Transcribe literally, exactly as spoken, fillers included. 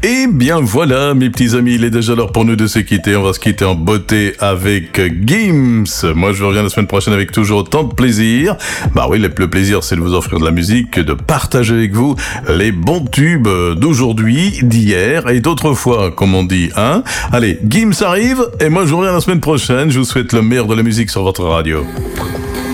Et bien voilà, mes petits amis, il est déjà l'heure pour nous de se quitter. On va se quitter en beauté avec Gims. Moi, je reviens la semaine prochaine avec toujours autant de plaisir. Bah oui, le plus plaisir, c'est de vous offrir de la musique, de partager avec vous les bons tubes d'aujourd'hui, d'hier et d'autrefois, comme on dit, hein. Allez, Gims arrive et moi, je reviens la semaine prochaine. Je vous souhaite le meilleur de la musique sur votre radio.